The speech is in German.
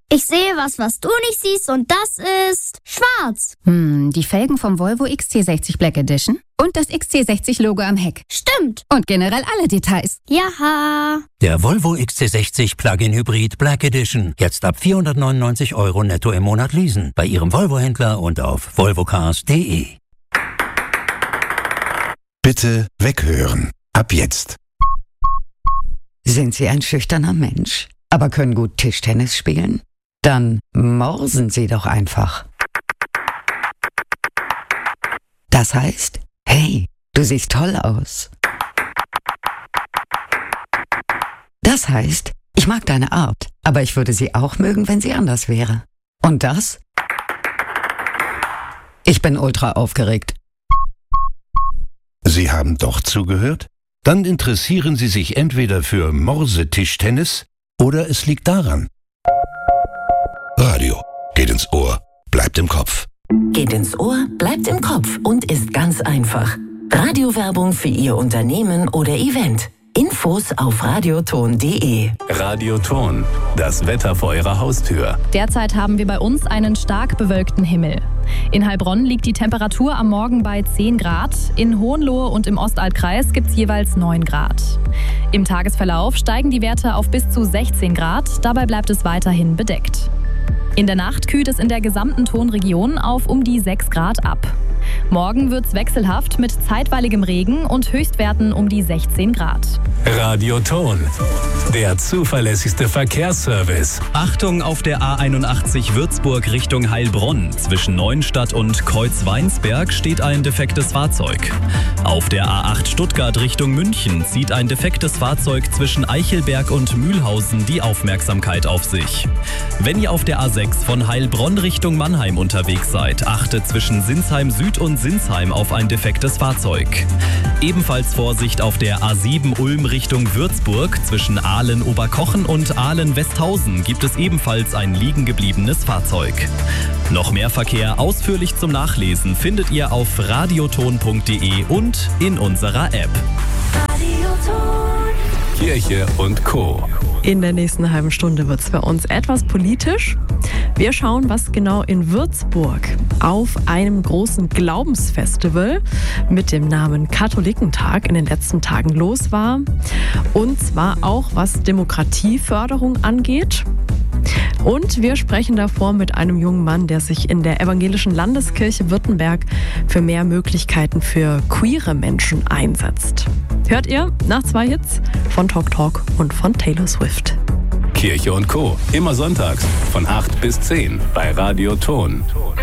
Ich sehe was du nicht siehst und das ist schwarz. Die Felgen vom Volvo XC60 Black Edition und das XC60-Logo am Heck. Stimmt. Und generell alle Details. Ja. Der Volvo XC60 Plug-in Hybrid Black Edition. Jetzt ab 499 € netto im Monat leasen. Bei Ihrem Volvo-Händler und auf volvocars.de. Bitte weghören. Ab jetzt. Sind Sie ein schüchterner Mensch, aber können gut Tischtennis spielen? Dann morsen Sie doch einfach. Das heißt, hey, du siehst toll aus. Das heißt, ich mag deine Art, aber ich würde sie auch mögen, wenn sie anders wäre. Und das? Ich bin ultra aufgeregt. Sie haben doch zugehört? Dann interessieren Sie sich entweder für Morsetischtennis oder es liegt daran. Radio geht ins Ohr, bleibt im Kopf. Geht ins Ohr, bleibt im Kopf und ist ganz einfach. Radiowerbung für Ihr Unternehmen oder Event. Infos auf radioton.de. Radioton, das Wetter vor Ihrer Haustür. Derzeit haben wir bei uns einen stark bewölkten Himmel. In Heilbronn liegt die Temperatur am Morgen bei 10 Grad. In Hohenlohe und im Ostaltkreis gibt es jeweils 9 Grad. Im Tagesverlauf steigen die Werte auf bis zu 16 Grad. Dabei bleibt es weiterhin bedeckt. In der Nacht kühlt es in der gesamten Tonregion auf um die 6 Grad ab. Morgen wird's wechselhaft mit zeitweiligem Regen und Höchstwerten um die 16 Grad. Radioton, der zuverlässigste Verkehrsservice. Achtung auf der A81 Würzburg Richtung Heilbronn. Zwischen Neuenstadt und Kreuzweinsberg steht ein defektes Fahrzeug. Auf der A8 Stuttgart Richtung München zieht ein defektes Fahrzeug zwischen Eichelberg und Mühlhausen die Aufmerksamkeit auf sich. Wenn ihr auf der A6 von Heilbronn Richtung Mannheim unterwegs seid, achtet zwischen Sinsheim Süd und Sinsheim auf ein defektes Fahrzeug. Ebenfalls Vorsicht auf der A7 Ulm Richtung Würzburg. Zwischen Aalen-Oberkochen und Aalen-Westhausen gibt es ebenfalls ein liegen gebliebenes Fahrzeug. Noch mehr Verkehr ausführlich zum Nachlesen findet ihr auf radioton.de und in unserer App. Kirche und Co. In der nächsten halben Stunde wird es bei uns etwas politisch. Wir schauen, was genau in Würzburg auf einem großen Glaubensfestival mit dem Namen Katholikentag in den letzten Tagen los war. Und zwar auch, was Demokratieförderung angeht. Und wir sprechen davor mit einem jungen Mann, der sich in der Evangelischen Landeskirche Württemberg für mehr Möglichkeiten für queere Menschen einsetzt. Hört ihr nach 2 Hits von Talk Talk und von Taylor Swift. Kirche und Co. Immer sonntags von 8 bis 10 bei Radioton.